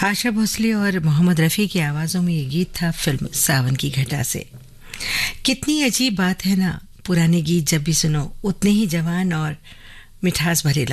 आशा भोसले और मोहम्मद रफ़ी की आवाज़ों में ये गीत था फिल्म सावन की घटा से। कितनी अजीब बात है ना, पुराने गीत जब भी सुनो उतने ही जवान और मिठास भरे